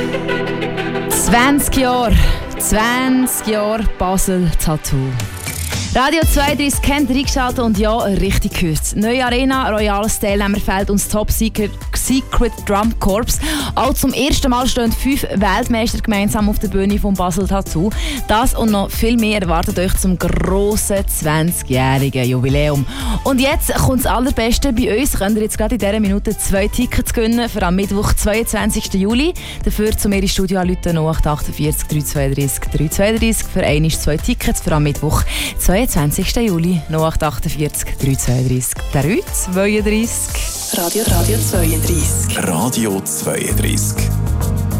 20 Jahre Basel Tattoo. Radio 32 kennt reingeschaltet und ja, richtig gehört. Neue Arena, royales Teilnehmerfeld und das Top Secret Drum Corps. Auch zum ersten Mal stehen 5 Weltmeister gemeinsam auf der Bühne vom Basel Tattoo. Das und noch viel mehr erwartet euch zum grossen 20-jährigen Jubiläum. Und jetzt kommt das Allerbeste. Bei uns könnt ihr jetzt gerade in dieser Minute 2 Tickets gewinnen für am Mittwoch, 22. Juli. Dafür zu mir ins Studio anrufen 0848 332 332 für einmal 2 Tickets für am Mittwoch, 22. Juli 0848 332 332. Radio 32. Radio 32.